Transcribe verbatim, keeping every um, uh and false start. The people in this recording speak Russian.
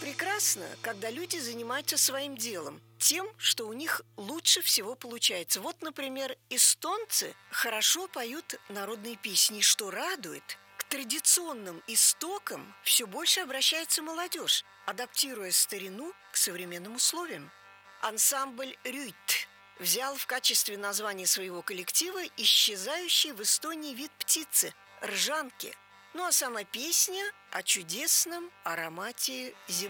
прекрасно, когда люди занимаются своим делом, тем, что у них лучше всего получается. Вот, например, эстонцы хорошо поют народные песни, и что радует, к традиционным истокам все больше обращается молодежь, адаптируя старину к современным условиям. Ансамбль «Рюйт» взял в качестве названия своего коллектива исчезающий в Эстонии вид птицы – ржанки. Ну а сама песня о чудесном аромате земли.